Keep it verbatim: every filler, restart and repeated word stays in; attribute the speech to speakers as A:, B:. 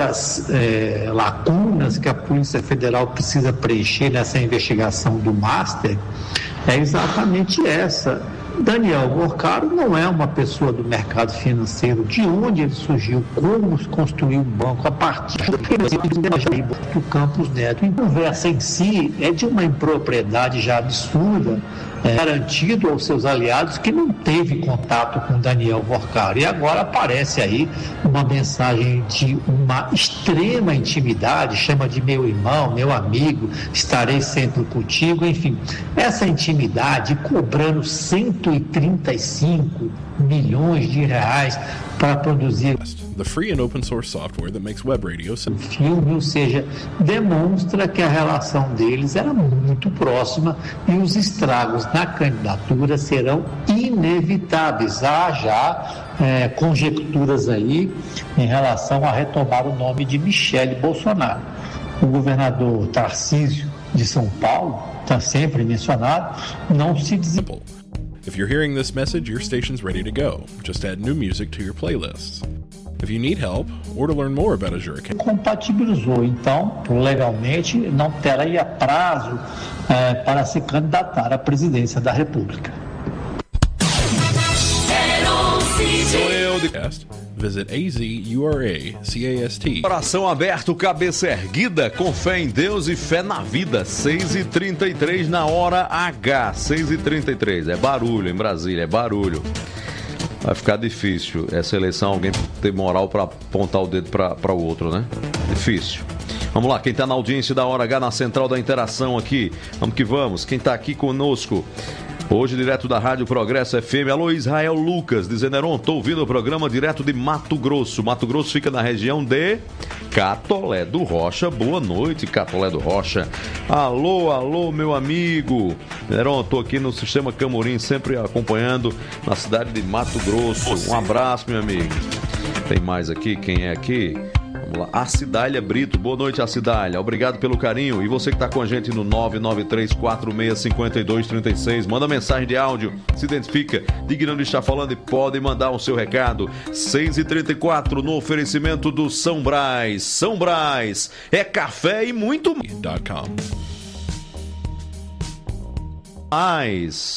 A: as é, lacunas que a Polícia Federal precisa preencher nessa investigação do Master é exatamente essa. Daniel Porcaro não é uma pessoa do mercado financeiro. De onde ele surgiu? Como construiu um banco? A partir do Campos Neto. A conversa em si é de uma impropriedade já absurda, é, garantido aos seus aliados que não teve contato com Daniel Porcaro. E agora aparece aí uma mensagem de uma extrema intimidade, chama de meu irmão, meu amigo, estarei sempre contigo, enfim. Essa intimidade cobrando cento e trinta e cinco milhões de reais para produzir
B: the free and open source software that makes web radio
A: um filme, ou seja, demonstra que a relação deles era muito próxima e os estragos na candidatura serão inevitáveis. Há já é, conjecturas aí em relação a retomar o nome de Michele Bolsonaro. O governador Tarcísio de São Paulo está sempre mencionado, não se desenvolve.
B: If you're hearing this message, your station's ready to go. Just add new music to your playlists. If you need help or to learn more about Azure Accounts,
A: compatibilizou, então, legalmente, não terá prazo é, para se candidatar à presidência da República.
B: Visit A Z U R A C A S T.
C: Coração aberto, cabeça erguida, com fé em Deus e fé na vida. seis e trinta e três na hora H. seis e trinta e três. É barulho em Brasília, é barulho. Vai ficar difícil essa eleição, alguém ter moral para apontar o dedo para o outro, né? Difícil. Vamos lá, quem está na audiência da Hora H, na central da interação aqui. Vamos que vamos. Quem está aqui conosco hoje, direto da Rádio Progresso F M, alô Israel Lucas, dizendo, Heron, tô ouvindo o programa direto de Mato Grosso. Mato Grosso fica na região de Catolé do Rocha. Boa noite, Catolé do Rocha. Alô, alô, meu amigo. Heron, tô aqui no Sistema Camorim, sempre acompanhando na cidade de Mato Grosso. Um abraço, meu amigo. Tem mais aqui, quem é aqui? Vamos lá, Acidália Brito, boa noite, Acidália, obrigado pelo carinho. E você que está com a gente no nove nove três quatro seis cinco dois três seis, manda mensagem de áudio, se identifica, diga onde está falando e pode mandar o seu recado. Seis e trinta e quatro no oferecimento do São Brás. São Brás é café e muito mais.